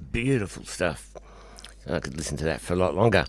Beautiful stuff. I could listen to that for a lot longer.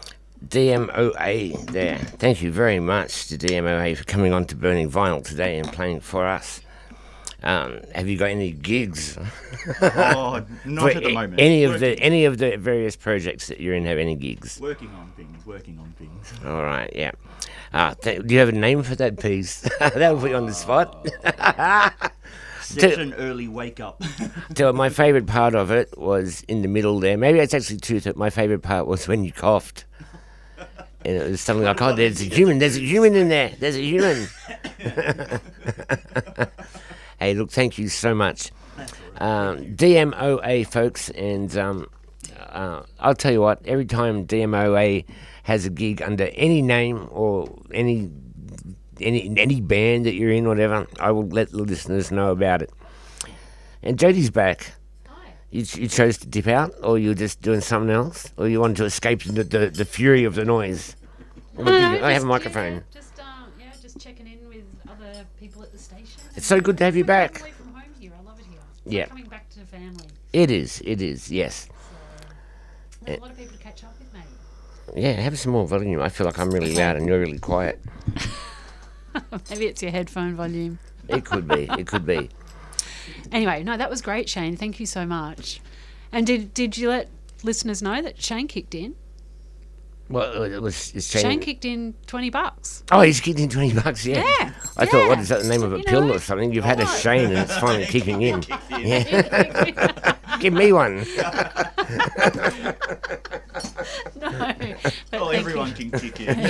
DMOA there. Thank you very much to DMOA for coming on to Burning Vinyl today and playing for us. Have you got any gigs? Oh, not at the moment. Any of the various projects that you're in have any gigs? Working on things. All right, yeah. Do you have a name for that piece? That'll put you on the spot. Such an early wake up. So my favourite part of it was in the middle there. Maybe it's actually true that my favourite part was when you coughed. And it was something like, oh, there's a human in there. There's a human. Hey, look, thank you so much. DMOA, folks, and I'll tell you what, every time DMOA has a gig under any name or any band that you're in, whatever, I will let the listeners know about it. And Jodie's back. Hi. You chose to dip out, or you're just doing something else, or you wanted to escape the fury of the noise? I have a microphone. Just checking in with other people at the station. It's so good to have you back. Away from home here. I love it here. It's Yeah. like coming back to family. It is, yes. So, there's a lot of people to catch up with, mate. Yeah, have some more volume. I feel like I'm really loud and you're really quiet. Maybe it's your headphone volume. It could be. Anyway, no, that was great, Shane. Thank you so much. And did you let listeners know that Shane kicked in? Well, it's Shane kicked in $20. Oh, he's kicked in $20, yeah. Yeah. I thought, what is that, the name of a pill or something? You've had a Oh. Shane and it's finally kicking in. Yeah. Give me one. No. But Oh, thank everyone you. can kick in.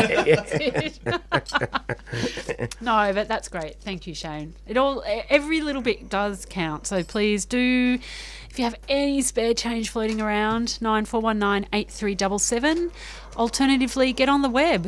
No, but that's great. Thank you, Shane. Every little bit does count. So please do, if you have any spare change floating around, 94198377. Alternatively, get on the web,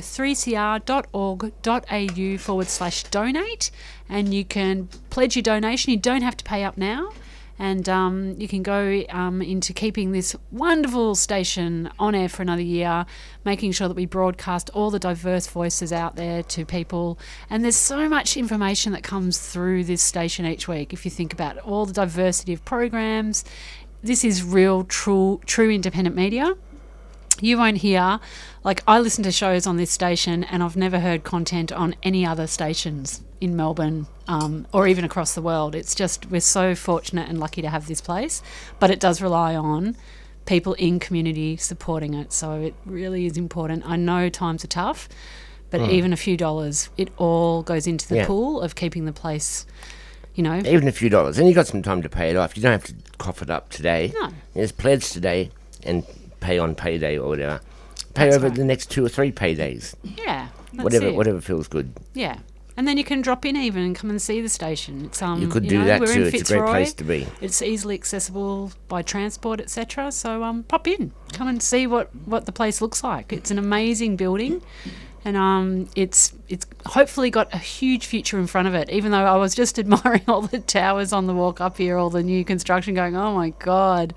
3cr.org.au/donate, and you can pledge your donation. You don't have to pay up now. And you can go into keeping this wonderful station on air for another year, making sure that we broadcast all the diverse voices out there to people. And there's so much information that comes through this station each week. If you think about all the diversity of programs, this is real, true independent media. You won't hear, like, I listen to shows on this station and I've never heard content on any other stations in Melbourne or even across the world. It's just, we're so fortunate and lucky to have this place, but it does rely on people in community supporting it. So it really is important. I know times are tough, but even a few dollars, it all goes into the pool of keeping the place, you know. Even a few dollars. And you've got some time to pay it off. You don't have to cough it up today. No. There's pledge today and pay on payday or whatever. Pay That's over right. the next 2 or 3 paydays. Yeah. That's it. Whatever feels good. Yeah. And then you can drop in even and come and see the station. It's, You could do that we're too. in It's a great Fitzroy. place to be. It's easily accessible by transport, etc. So pop in, come and see what the place looks like. It's an amazing building, and it's hopefully got a huge future in front of it. Even though I was just admiring all the towers on the walk up here, all the new construction, going, oh my god!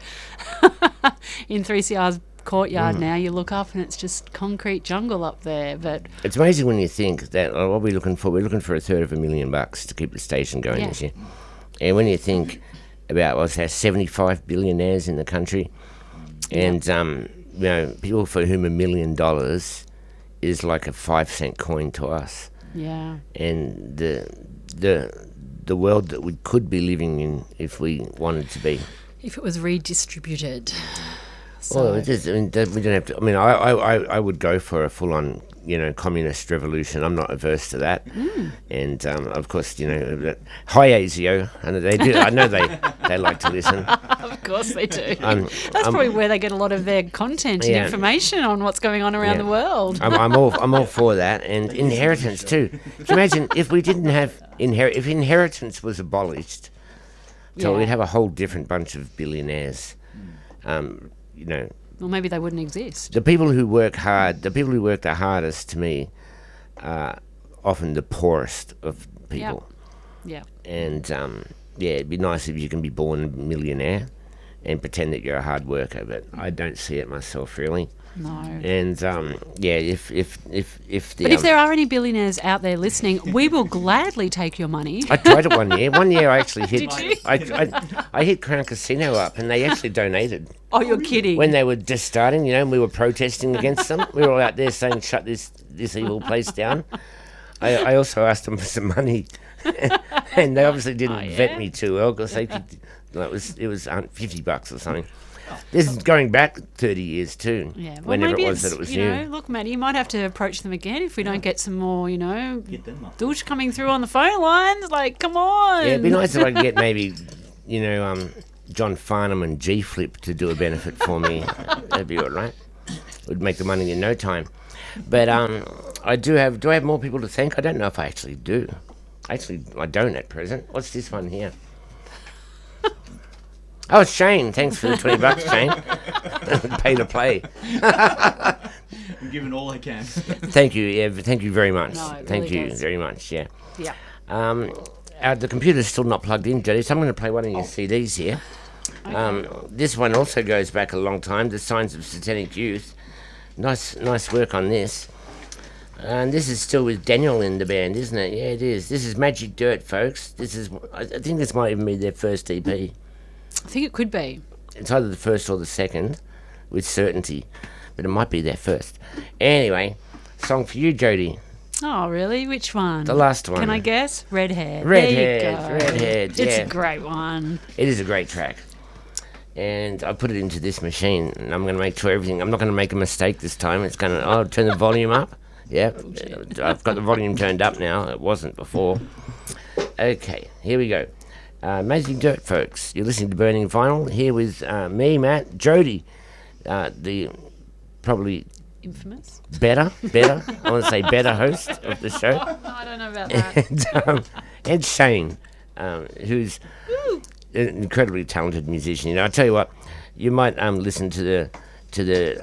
In 3CR's courtyard now, you look up and it's just concrete jungle up there. But It's amazing when you think that what are we looking for? We're looking for $250,000 to keep the station going Yeah. this year. And when you think about what's there, 75 billionaires in the country, and people for whom $1 million is like a 5-cent coin to us, yeah, and the world that we could be living in if we wanted to be. if it was redistributed. Well, it is. I mean, we don't have to. I mean, I would go for a full-on, communist revolution. I'm not averse to that. And of course, hi ASIO, and they do. I know they like to listen. Of course they do. That's I'm- probably where they get a lot of their content and Yeah. information on what's going on around Yeah. the world. I'm all for that, and inheritance too. Can you imagine if we didn't have if inheritance was abolished, so Yeah. we'd have a whole different bunch of billionaires. Well, maybe they wouldn't exist. The people who work hard, the people who work the hardest, to me, are often the poorest of people. Yeah. And it'd be nice if you can be born a millionaire and pretend that you're a hard worker, but I don't see it myself really. No. And yeah, if the But if there are any billionaires out there listening, we will gladly take your money. I tried it one year. One year I actually hit. Did you? I hit Crown Casino up, and they actually donated Oh, you're kidding. when they were just starting. You know, and we were protesting against them. We were all out there saying, "Shut this evil place down." I also asked them for some money, and they obviously didn't vet me too well because they could, like, it was $50 or something. This is going back 30 years too. Yeah, well, whenever maybe it was it's, that it was you new. know, look, Maddie, you might have to approach them again if we don't get some more, you know, Get them up. douche coming through on the phone lines. Like, come on. Yeah, it'd be nice if I could get maybe, you know, John Farnham and G Flip to do a benefit for me. That'd be all right. Would make the money in no time. But do I have more people to thank? I don't know if I actually do. Actually, I don't at present. What's this one here? Oh, it's Shane. Thanks for the $20, Shane. Pay to play. I'm giving all I can. Thank you. Yeah, thank you very much. No, it Thank really you does. very much. Yeah. Yeah. The computer's still not plugged in, Jodie, so I'm going to play one of your CDs here. This one also goes back a long time. The Signs of Satanic Youth. Nice work on this. And this is still with Daniel in the band, isn't it? Yeah, it is. This is Magic Dirt, folks. I think this might even be their first EP. I think it could be. It's either the first or the second, with certainty, but it might be their first. Anyway, song for you, Jodie. Oh, really? Which one? The last one. Can I guess? Redhead. Redhead, There you go. Redhead, It's yeah. a great one. It is a great track. And I put it into this machine, and I'm going to make sure everything... I'm not going to make a mistake this time. It's going to... I'll turn the volume up. Yeah, I've got the volume turned up now. It wasn't before. Okay, here we go. Magic Dirt, folks. You're listening to Burning Vinyl here with me, Matt, Jodie, the probably Infamous. better, I want to say better host of the show, I don't know about that. and Shane, who's an incredibly talented musician. You know, I tell you what, you might listen to the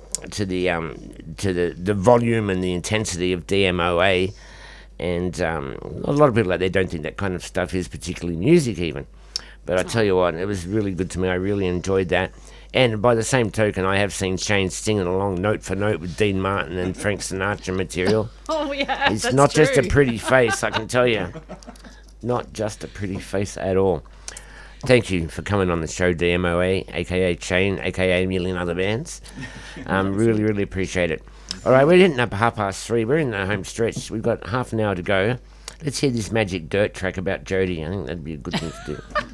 volume and the intensity of DMOA. And a lot of people out there don't think that kind of stuff is particularly music even. But I tell you what, it was really good to me. I really enjoyed that. And by the same token, I have seen Shane singing along note for note with Dean Martin and Frank Sinatra material. Oh, yeah. It's that's not just a true. pretty face, I can tell you. Not just a pretty face at all. Thank you for coming on the show, DMOA, a.k.a. Shane, a.k.a. a million other bands. Really, really appreciate it. All right, we're hitting up 3:30. We're in the home stretch. We've got half an hour to go. Let's hear this Magic Dirt track about Jodie. I think that'd be a good thing to do.